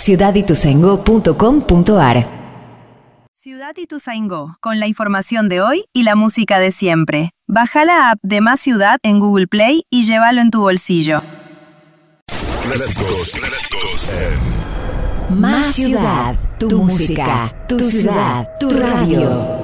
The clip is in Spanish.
ciudadituzaingó.com.ar. Ciudad Ituzaingó, con la información de hoy y la música de siempre. Baja la app de Más Ciudad en Google Play y llévalo en tu bolsillo. Clásicos Más Ciudad, tu música, tu ciudad, tu radio.